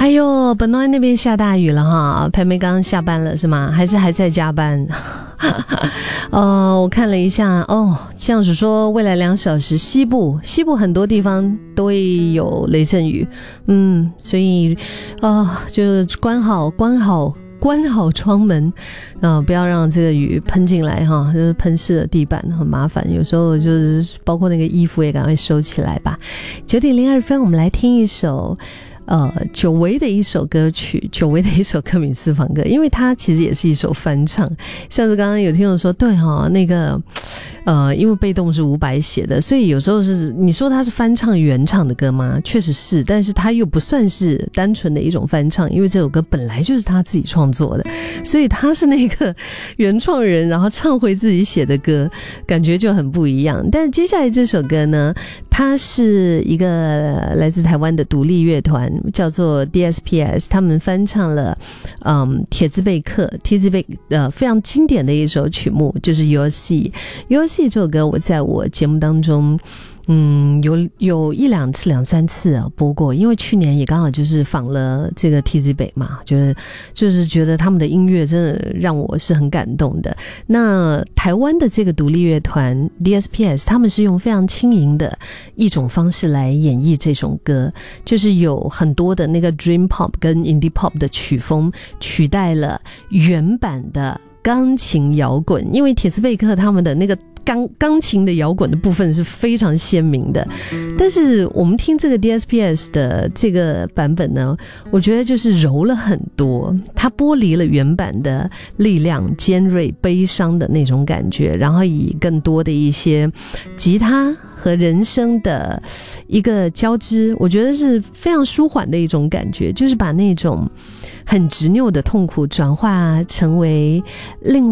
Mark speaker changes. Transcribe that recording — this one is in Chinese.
Speaker 1: 哎呦，本来那边下大雨了哈，佩梅刚刚下班了是吗？还是还在加班？我看了一下这样子说，未来2小时西部很多地方都会有雷阵雨，所以就关好窗门，不要让这个雨喷进来哈，就是喷湿了地板很麻烦，有时候就是包括那个衣服也赶快收起来吧。9:02分，我们来听一首久违的一首歌曲，久违的一首科敏私房歌，因为它其实也是一首翻唱。像是刚刚有听众说，对那个因为被动是伍佰写的，所以有时候是你说它是翻唱原唱的歌吗？确实是，但是它又不算是单纯的一种翻唱，因为这首歌本来就是他自己创作的，所以他是那个原创人，然后唱回自己写的歌，感觉就很不一样。但接下来这首歌呢，它是一个来自台湾的独立乐团，叫做 DSPS， 他们翻唱了铁兹贝克非常经典的一首曲目，就是 USC 这首歌，我在我节目当中有2次2、3次播过，因为去年也刚好就是访了这个 TZ 北嘛，就是觉得他们的音乐真的让我是很感动的。那台湾的这个独立乐团 DSPS， 他们是用非常轻盈的一种方式来演绎这首歌，就是有很多的那个 Dream Pop 跟 Indie Pop 的曲风取代了原版的钢琴摇滚，因为铁斯贝克他们的那个钢琴的摇滚的部分是非常鲜明的，但是我们听这个 DSPS 的这个版本呢，我觉得就是柔了很多，它剥离了原版的力量、尖锐、悲伤的那种感觉，然后以更多的一些吉他和人声的一个交织，我觉得是非常舒缓的一种感觉，就是把那种很执拗的痛苦转化成为另外